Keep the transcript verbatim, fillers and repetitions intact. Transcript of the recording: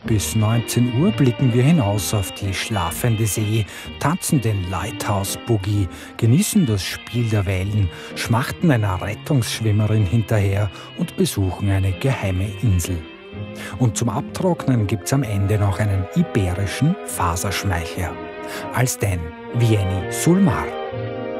Bis neunzehn Uhr blicken wir hinaus auf die schlafende See, tanzen den Lighthouse Boogie, genießen das Spiel der Wellen, schmachten einer Rettungsschwimmerin hinterher und besuchen eine geheime Insel. Und zum Abtrocknen gibt's am Ende noch einen iberischen Faserschmeichler. Als denn Vieni sul Mar.